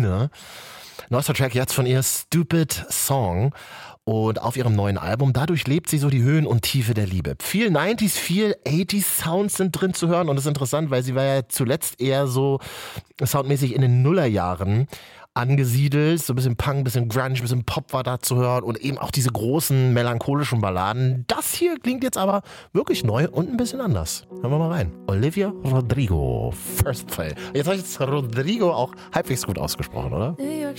Bühne. Neuester Track jetzt von ihr, Stupid Song. Und auf ihrem neuen Album, dadurch lebt sie so die Höhen und Tiefe der Liebe. Viel 90s, viel 80s Sounds sind drin zu hören. Und das ist interessant, weil sie war ja zuletzt eher so soundmäßig in den Nullerjahren angesiedelt. So ein bisschen Punk, ein bisschen Grunge, ein bisschen Pop war da zu hören. Und eben auch diese großen melancholischen Balladen. Das hier klingt jetzt aber wirklich neu und ein bisschen anders. Hören wir mal rein. Olivia Rodrigo, First Play. Jetzt habe ich Rodrigo auch halbwegs gut ausgesprochen, oder? New York